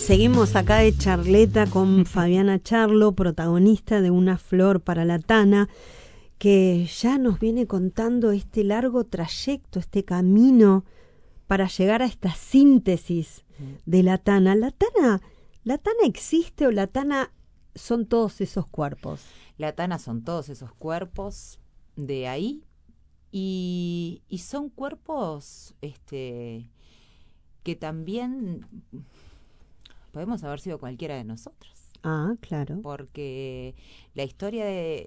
Seguimos acá de charleta con Fabiana Charlo, protagonista de Una flor para la Tana, que ya nos viene contando este largo trayecto, este camino para llegar a esta síntesis de la Tana. ¿La Tana existe o la Tana son todos esos cuerpos? La Tana son todos esos cuerpos de ahí y son cuerpos que también podemos haber sido cualquiera de nosotros. Ah, claro. Porque la historia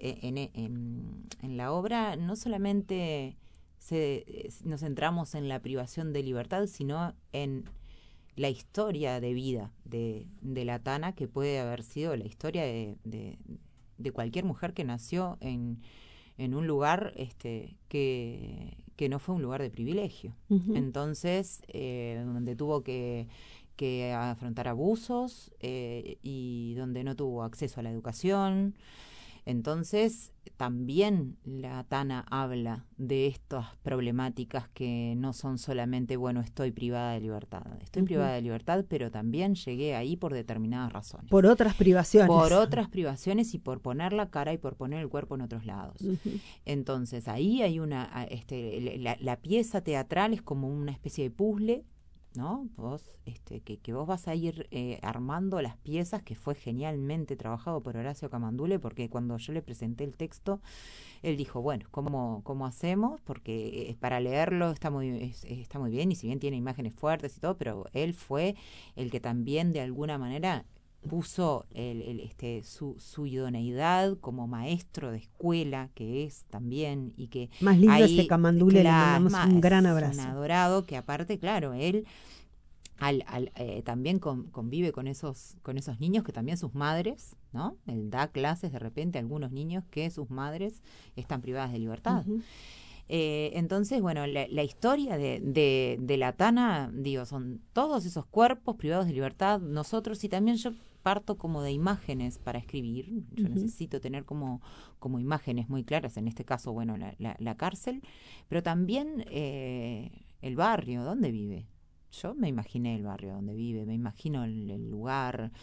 en la obra no solamente nos centramos en la privación de libertad, sino en la historia de vida de la Tana, que puede haber sido la historia de cualquier mujer que nació en un lugar que no fue un lugar de privilegio. Uh-huh. Entonces, donde tuvo que afrontar abusos y donde no tuvo acceso a la educación. Entonces, también la Tana habla de estas problemáticas que no son solamente, bueno, estoy privada de libertad. Estoy privada de libertad, pero también llegué ahí por determinadas razones. Por otras privaciones. Por otras privaciones y por poner la cara y por poner el cuerpo en otros lados. Entonces, ahí hay la pieza teatral es como una especie de puzzle, ¿no? Vos, que vos vas a ir armando las piezas, que fue genialmente trabajado por Horacio Camandule, porque cuando yo le presenté el texto, él dijo, bueno, ¿cómo hacemos? Porque para leerlo está muy bien, y si bien tiene imágenes fuertes y todo, pero él fue el que también de alguna manera puso su idoneidad como maestro de escuela, que es también, y que más lindo ahí, ese Camandule, le mandamos un gran abrazo. Un adorado, que aparte, claro, él también convive con esos niños que también sus madres, ¿no? Él da clases de repente a algunos niños que sus madres están privadas de libertad. Uh-huh. Entonces, bueno, la historia de la Tana, digo, son todos esos cuerpos privados de libertad, nosotros, y también yo parto como de imágenes para escribir. Yo necesito tener como imágenes muy claras, en este caso, bueno, la cárcel, pero también el barrio, ¿dónde vive? Yo me imaginé el barrio donde vive, me imagino el lugar,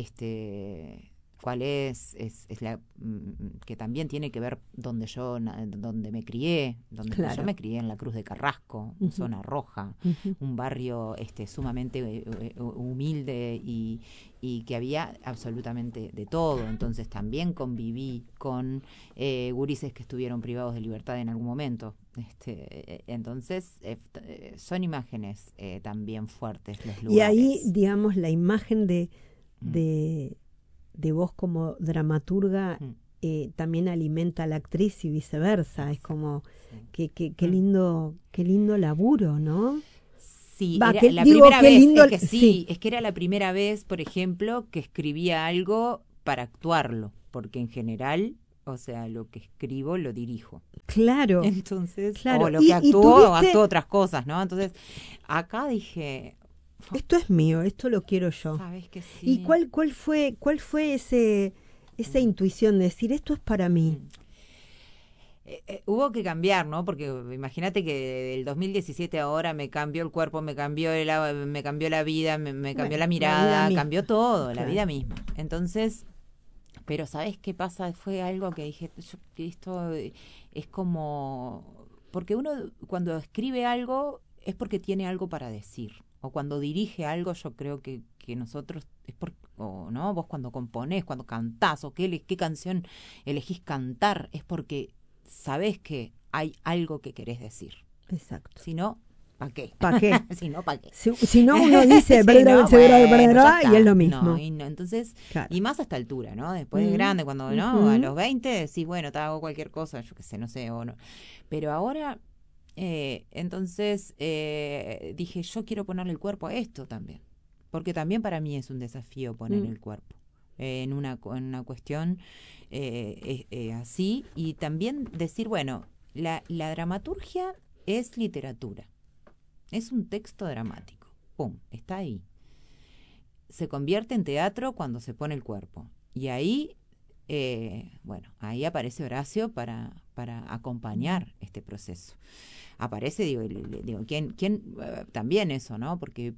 cuál es la que también tiene que ver donde me crié, claro. Yo me crié en la Cruz de Carrasco, zona roja, un barrio sumamente humilde y que había absolutamente de todo. Entonces también conviví con gurises que estuvieron privados de libertad en algún momento. Entonces son imágenes también fuertes los lugares. Y ahí, digamos, la imagen de vos como dramaturga también alimenta a la actriz y viceversa. Es como qué lindo laburo, ¿no? Sí, era la primera vez. Lindo, es que era la primera vez, por ejemplo, que escribía algo para actuarlo, porque en general, o sea, lo que escribo lo dirijo. Claro. Entonces, claro. O lo que actúo otras cosas, ¿no? Entonces, acá dije, esto es mío, esto lo quiero yo. Sabes que sí. ¿Y cuál fue esa intuición de decir, esto es para mí? Hubo que cambiar, ¿no? Porque imagínate que del 2017 ahora me cambió el cuerpo, me cambió la vida, me cambió la mirada, cambió todo, claro. La vida misma. Entonces, pero ¿sabes qué pasa? Fue algo que dije, que esto es como... Porque uno cuando escribe algo es porque tiene algo para decir. O cuando dirige algo, yo creo que nosotros es ¿no? Vos cuando componés, cuando cantás, o qué canción elegís cantar, es porque sabés que hay algo que querés decir. Exacto. Si no, ¿para qué? ¿Para qué? Si no, ¿para qué? Si no, uno dice y es lo mismo. No, entonces, claro. Y más a esta altura, ¿no? Después de grande, cuando no, a los 20, decís, bueno, te hago cualquier cosa, yo qué sé, no sé, o no. Pero ahora... entonces dije, yo quiero ponerle el cuerpo a esto también, porque también para mí es un desafío poner el cuerpo en una cuestión así, y también decir, bueno, la dramaturgia es literatura, es un texto dramático, pum, está ahí, se convierte en teatro cuando se pone el cuerpo, y ahí ahí aparece Horacio para acompañar este proceso. Aparece, digo, ¿quién también eso, ¿no? Porque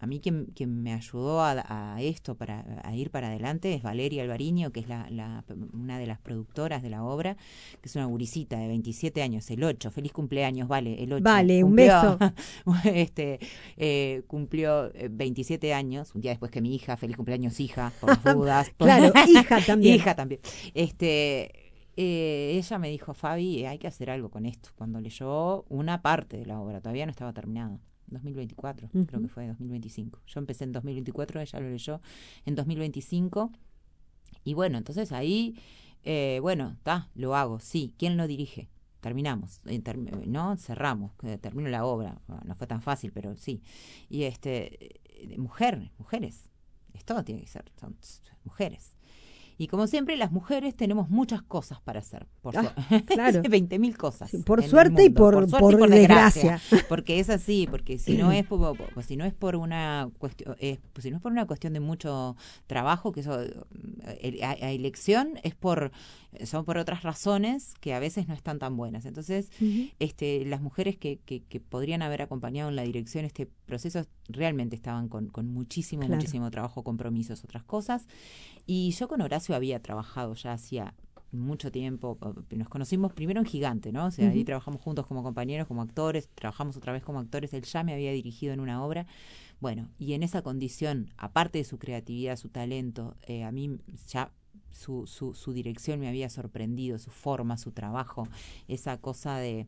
a mí quien me ayudó a esto, a ir para adelante, es Valeria Alvariño, que es una de las productoras de la obra, que es una gurisita de 27 años, el 8, feliz cumpleaños, Vale, el 8. Vale, cumplió, un beso. Cumplió 27 años, un día después que mi hija, feliz cumpleaños hija, por las dudas. Claro, hija también. Hija también. Ella me dijo, Fabi, hay que hacer algo con esto. Cuando leyó una parte de la obra, todavía no estaba terminado. 2024, creo que fue 2025. Yo empecé en 2024, ella lo leyó en 2025. Y bueno, entonces ahí, lo hago, sí. ¿Quién lo dirige? Terminamos, ¿no? Cerramos, termino la obra. Bueno, no fue tan fácil, pero sí. Y mujeres. Esto tiene que ser, son mujeres. Y como siempre, las mujeres tenemos muchas cosas para hacer. Claro. 20.000 cosas. Sí, por suerte y por desgracia. Porque es así, porque si no es por una cuestión de mucho trabajo, que eso a elección son por otras razones que a veces no están tan buenas. Entonces, las mujeres que podrían haber acompañado en la dirección este proceso realmente estaban con muchísimo trabajo, compromisos, otras cosas. Y yo con Horacio había trabajado ya hacía mucho tiempo. Nos conocimos primero en Gigante, ¿no? O sea, ahí trabajamos juntos como compañeros, como actores, trabajamos otra vez como actores. Él ya me había dirigido en una obra. Bueno, y en esa condición, aparte de su creatividad, su talento, a mí ya su dirección me había sorprendido, su forma, su trabajo, esa cosa de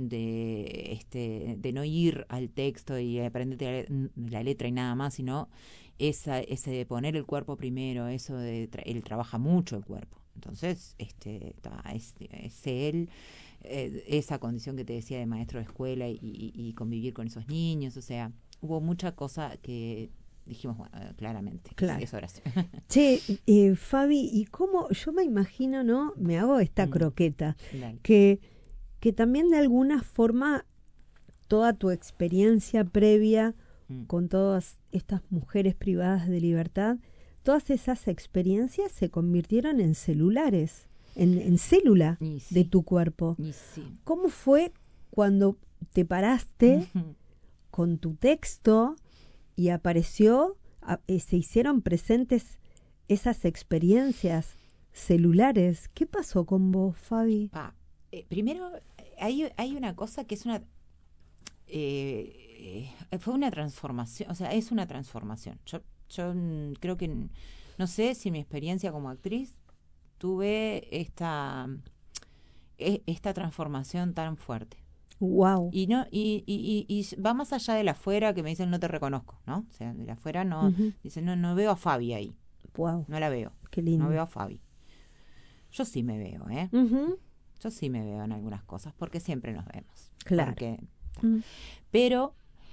no ir al texto y aprenderte la letra y nada más, sino ese de poner el cuerpo primero, eso de él trabaja mucho el cuerpo. Entonces, es él, esa condición que te decía de maestro de escuela y convivir con esos niños, o sea, hubo mucha cosa que dijimos, bueno, claramente, claro. Es Horacio. Che, Fabi, ¿y cómo? Yo me imagino, ¿no? Me hago esta croqueta, Dale. que también de alguna forma toda tu experiencia previa con todas estas mujeres privadas de libertad, todas esas experiencias se convirtieron en celulares, en célula de tu cuerpo. ¿Cómo fue cuando te paraste con tu texto y apareció, se hicieron presentes esas experiencias celulares? ¿Qué pasó con vos, Fabi? Primero, hay una cosa que es fue una transformación, o sea, es una transformación. Yo creo que, no sé si mi experiencia como actriz tuve esta transformación tan fuerte. Wow. Y va más allá de la afuera, que me dicen no te reconozco, ¿no? O sea, de la afuera no, dicen no veo a Fabi ahí. Wow. No la veo. Qué lindo. No veo a Fabi. Yo sí me veo, Yo sí me veo en algunas cosas, porque siempre nos vemos. Claro. Pero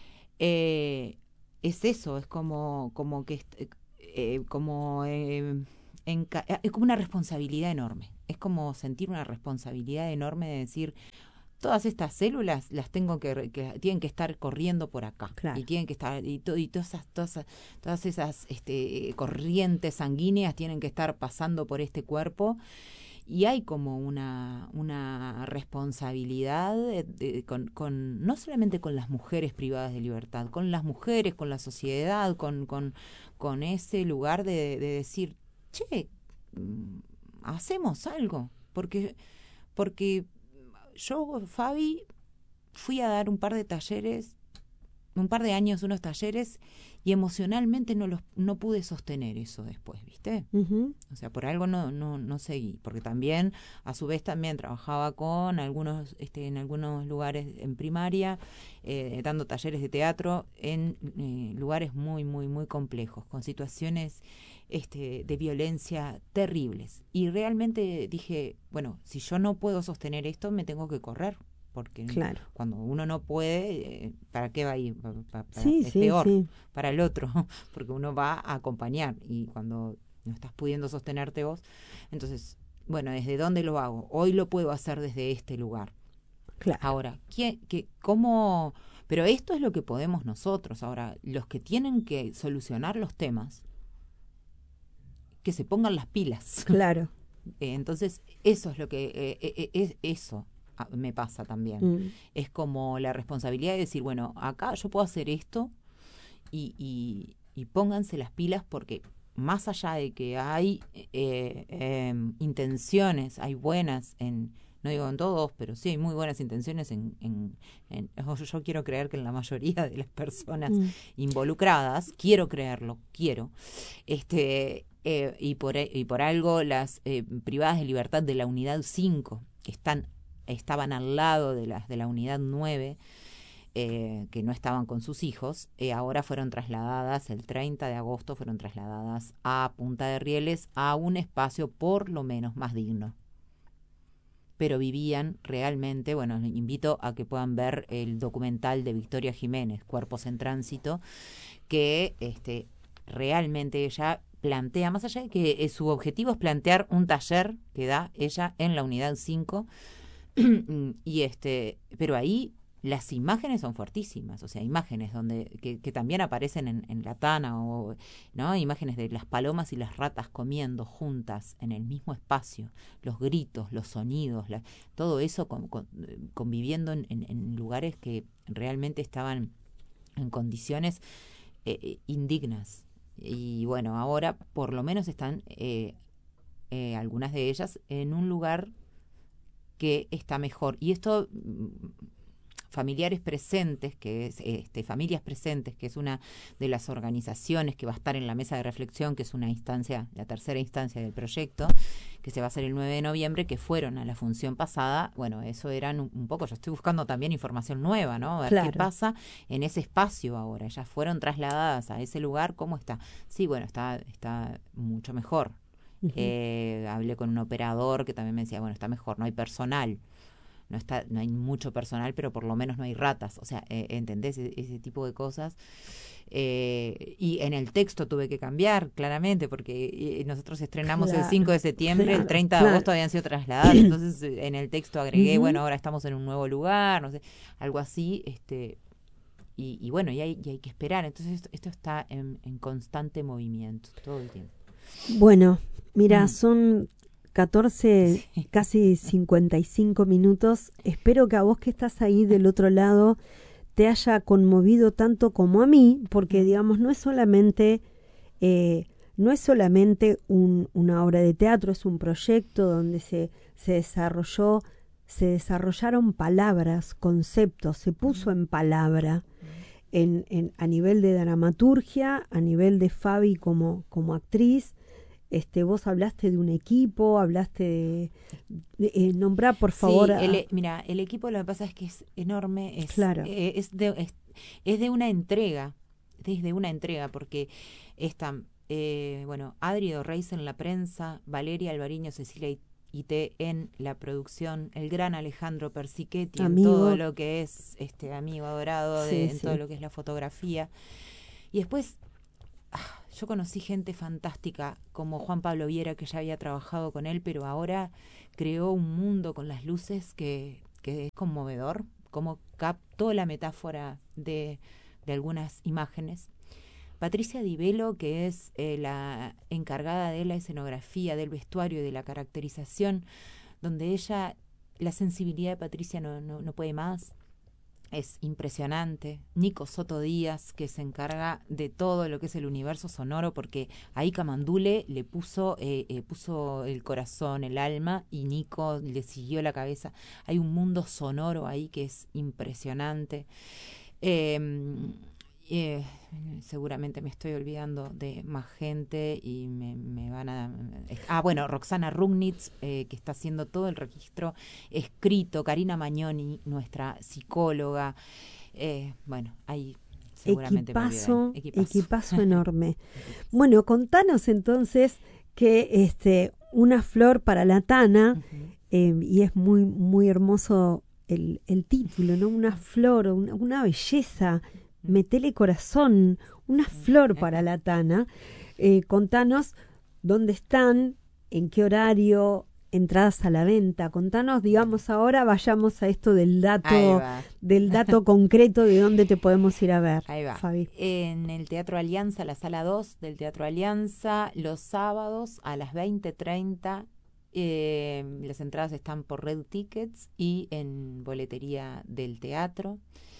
es eso, es como que es como una responsabilidad enorme. Es como sentir una responsabilidad enorme de decir, todas estas células las tengo que tienen que estar corriendo por acá. Claro. Y tienen que estar, y todas esas corrientes sanguíneas tienen que estar pasando por este cuerpo. Y hay como una responsabilidad con no solamente con las mujeres privadas de libertad, con las mujeres, con la sociedad, con ese lugar de decir, che, hacemos algo. Porque yo, Fabi, fui a dar un par de años unos talleres y emocionalmente no pude sostener eso después, ¿viste? O sea, por algo no seguí, porque también, a su vez, también trabajaba con algunos, en algunos lugares en primaria, dando talleres de teatro en lugares muy, muy, muy complejos, con situaciones de violencia terribles. Y realmente dije, bueno, si yo no puedo sostener esto, me tengo que correr. Porque cuando uno no puede, ¿para qué va a ir? Es peor para el otro, porque uno va a acompañar y cuando no estás pudiendo sostenerte vos, entonces, bueno, ¿desde dónde lo hago? Hoy lo puedo hacer desde este lugar. Claro. Ahora, ¿cómo? Pero esto es lo que podemos nosotros. Ahora, los que tienen que solucionar los temas, que se pongan las pilas. Claro. Entonces, eso es lo que es eso. Me pasa también. Es como la responsabilidad de decir, bueno, acá yo puedo hacer esto y pónganse las pilas porque más allá de que hay intenciones, hay buenas no digo en todos, pero sí hay muy buenas intenciones yo quiero creer que en la mayoría de las personas involucradas, quiero creerlo, y por algo las privadas de libertad de la unidad 5, que estaban al lado de las de la unidad 9, que no estaban con sus hijos, ahora fueron trasladadas, el 30 de agosto fueron trasladadas a Punta de Rieles, a un espacio por lo menos más digno. Pero vivían realmente, bueno, les invito a que puedan ver el documental de Victoria Jiménez, Cuerpos en Tránsito, que realmente ella plantea, más allá de que su objetivo es plantear un taller que da ella en la unidad 5, pero ahí las imágenes son fuertísimas, o sea, imágenes que también aparecen en La Tana, ¿no? Imágenes de las palomas y las ratas comiendo juntas en el mismo espacio, los gritos, los sonidos, todo eso conviviendo en lugares que realmente estaban en condiciones indignas. Y bueno, ahora por lo menos están algunas de ellas en un lugar que está mejor. Y esto, Familiares Presentes, que es Familias Presentes, que es una de las organizaciones que va a estar en la mesa de reflexión, que es una instancia, la tercera instancia del proyecto, que se va a hacer el 9 de noviembre, que fueron a la función pasada. Bueno, eso eran un poco, yo estoy buscando también información nueva, ¿no? A ver qué pasa en ese espacio ahora. Ellas fueron trasladadas a ese lugar, ¿cómo está? Sí, bueno, está mucho mejor. Hablé con un operador que también me decía, bueno, está mejor, no hay personal, no hay mucho personal, pero por lo menos no hay ratas, o sea, ¿entendés? Ese tipo de cosas. Y en el texto tuve que cambiar, claramente, porque nosotros estrenamos el 5 de septiembre, el 30 de agosto habían sido trasladados, entonces en el texto agregué, bueno, ahora estamos en un nuevo lugar, no sé, algo así, y bueno, y hay que esperar, entonces esto está en constante movimiento todo el tiempo. Bueno, mira, son 14, sí, casi 55 minutos. Espero que a vos que estás ahí del otro lado te haya conmovido tanto como a mí, porque digamos, no es solamente una obra de teatro, es un proyecto donde se desarrollaron palabras, conceptos, se puso en palabra a nivel de dramaturgia, a nivel de Fabi como actriz. Vos hablaste de un equipo, hablaste nombrá por favor. Sí, mira, el equipo lo que pasa es que es enorme, claro. Es de una entrega, porque están, bueno, Adri Reis en la prensa, Valeria Alvariño, Cecilia Ité en la producción, el gran Alejandro Persichetti en todo lo que es amigo adorado, en todo lo que es la fotografía. Y después yo conocí gente fantástica como Juan Pablo Viera, que ya había trabajado con él, pero ahora creó un mundo con las luces que es conmovedor, como captó la metáfora de algunas imágenes. Patricia Di Velo, que es la encargada de la escenografía, del vestuario y de la caracterización, donde la sensibilidad de Patricia no puede más. Es impresionante. Nico Soto Díaz, que se encarga de todo lo que es el universo sonoro, porque ahí Camandule le puso el corazón, el alma, y Nico le siguió la cabeza. Hay un mundo sonoro ahí que es impresionante. Seguramente me estoy olvidando de más gente y me van a... bueno, Roxana Rugnitz, que está haciendo todo el registro escrito, Karina Magnoni, nuestra psicóloga, bueno, ahí seguramente equipazo enorme. Bueno, contanos entonces que una flor para la Tana, y es muy, muy hermoso el título, ¿no? Una flor, una belleza. Metele corazón, una flor para la Tana. Contanos dónde están, en qué horario, entradas a la venta. Contanos, digamos, ahora vayamos a esto del dato concreto de dónde te podemos ir a ver. Ahí va. Fabi. En el Teatro Alianza, la sala 2 del Teatro Alianza, los sábados a las 20:30. Las entradas están por Red Tickets y en boletería del teatro.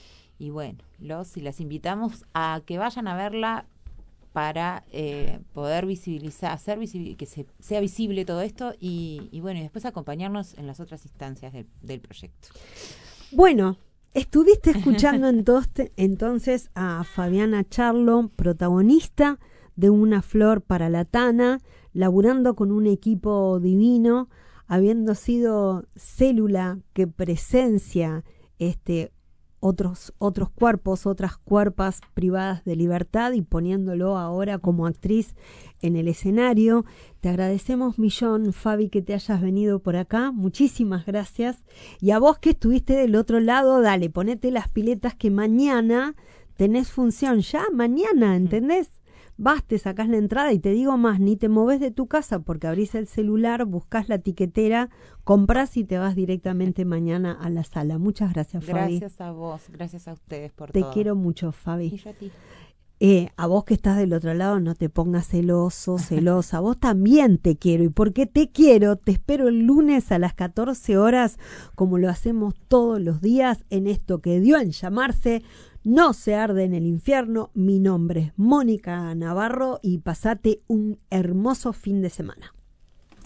Y bueno, los y las invitamos a que vayan a verla para poder visibilizar, que sea visible todo esto y bueno, y después acompañarnos en las otras instancias del proyecto. Bueno, estuviste escuchando entonces a Fabiana Charlo, protagonista de Una flor para la Tana, laburando con un equipo divino, habiendo sido célula que presencia otros cuerpos, otras cuerpas privadas de libertad y poniéndolo ahora como actriz en el escenario. Te agradecemos millón, Fabi, que te hayas venido por acá. Muchísimas gracias. Y a vos que estuviste del otro lado, dale, ponete las piletas que mañana tenés función. Ya, mañana, ¿entendés? Vas, te sacás la entrada y te digo más, ni te moves de tu casa porque abrís el celular, buscás la tiquetera, comprás y te vas directamente mañana a la sala. Muchas gracias, Fabi. Gracias a vos, gracias a ustedes por todo. Te quiero mucho, Fabi. Y yo a ti. A vos que estás del otro lado, no te pongas celoso, celosa. Vos también te quiero. Y porque te quiero, te espero el lunes a las 14 horas, como lo hacemos todos los días, en esto que dio en llamarse No se arde en el infierno. Mi nombre es Mónica Navarro y pasate un hermoso fin de semana.